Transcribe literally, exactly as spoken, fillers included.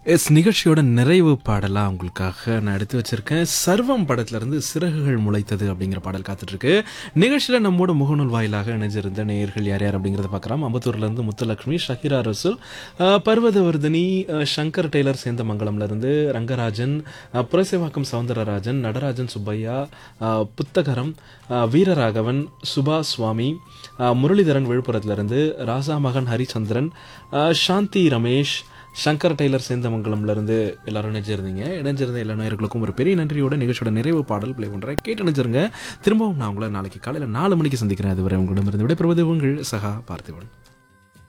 S நிகழ்ச்சியோட நிறைவு பாடலாக உங்களுக்காக நான் எடுத்து வச்சிருக்கேன். சர்வம் படத்திலிருந்து சிறகுகள் முளைத்தது அப்படிங்கிற பாடல் காத்துட்ருக்கு. நிகழ்ச்சியில் நம்மோட முகநூல் வாயிலாக இணைஞ்சிருந்த நேயர்கள் யார் யார் அப்படிங்கிறத பார்க்கலாம். அம்பத்தூர்லேருந்து முத்துலட்சுமி, ஷஹீரா ரசூல், அஹ், பர்வதவர்தினி, அஹ், சங்கர் டெய்லர் சேந்தமங்கலம்லேருந்து ரங்கராஜன், அஹ், புரசைவாக்கம் சவுந்தரராஜன், நடராஜன் சுப்பையா, அஹ், புத்தகரம், அஹ், வீரராகவன், சுபா சுவாமி, அஹ், முரளிதரன் விழுப்புரத்துலேருந்து, ராசா மகன் ஹரிச்சந்திரன், அஹ், சாந்தி ரமேஷ், சங்கர் டெய்லர் சேந்தமங்கலம்லேருந்து எல்லாரும் இணைஞ்சிருந்தீங்க. இணைஞ்சிருந்த எல்லா நேயர்களுக்கும் ஒரு பெரிய நன்றியோட நிகழ்ச்சியோட நிறைவு பாடல் பிளே பண்ணுறேன். கேட்டு இணைஞ்சிருங்க. திரும்பவும் நான் உங்களை நாளைக்கு காலையில் நாலு மணிக்கு சந்திக்கிறேன். அதுவரை உங்களிடமிருந்து விடைபெறுவது உங்கள் சகா பார்த்திபன்.